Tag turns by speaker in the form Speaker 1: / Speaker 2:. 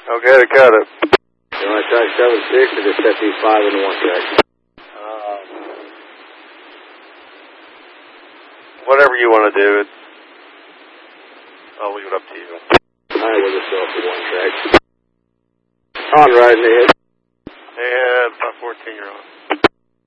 Speaker 1: Okay, to cut it.
Speaker 2: You want to try 7-6 or just set these 5 into one track?
Speaker 1: Whatever you want to do. I'll leave it up to you.
Speaker 2: Alright, we'll just go for one track. On riding ahead.
Speaker 1: And 514, you're on.